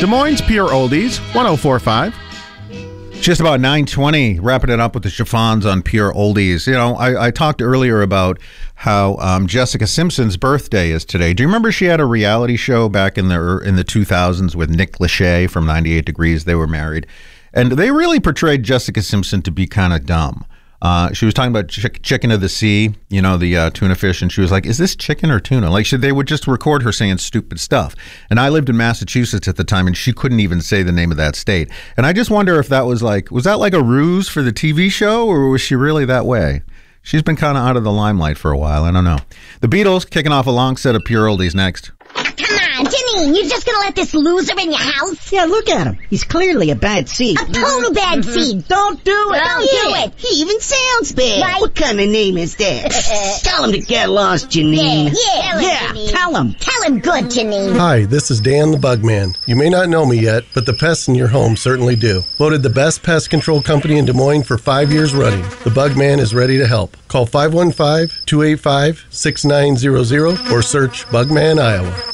Des Moines Pure Oldies, 104.5. Just about 9:20, wrapping it up with the chiffons on Pure Oldies. You know, I talked earlier about how Jessica Simpson's birthday is today. Do you remember she had a reality show back in the 2000s with Nick Lachey from 98 Degrees? They were married. And they really portrayed Jessica Simpson to be kind of dumb. She was talking about chicken of the sea, you know, the tuna fish, and she was like, is this chicken or tuna? Like, they would just record her saying stupid stuff. And I lived in Massachusetts at the time, and she couldn't even say the name of that state. And I just wonder if that was that like a ruse for the TV show, or was she really that way? She's been kind of out of the limelight for a while. I don't know. The Beatles kicking off a long set of Pure Oldies next. Come on, Janine, you're just gonna let this loser in your house? Yeah, look at him. He's clearly a bad seed. A total bad seed. Don't do it. Don't do it. He even sounds bad. Right. What kind of name is that? Tell him to get lost, Janine. Yeah, tell him. Tell him good, Janine. Hi, this is Dan the Bugman. You may not know me yet, but the pests in your home certainly do. Voted the best pest control company in Des Moines for 5 years running. The Bugman is ready to help. Call 515-285-6900 or search Bugman, Iowa.